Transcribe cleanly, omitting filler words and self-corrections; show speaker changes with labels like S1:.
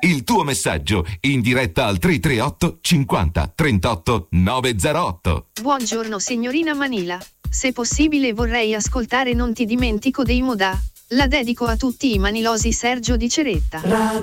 S1: il tuo messaggio in diretta al 338 50 38 908.
S2: Buongiorno signorina Manila. Se possibile vorrei ascoltare Non ti dimentico dei Modà. La dedico a tutti i manilosi. Sergio di Ceretta.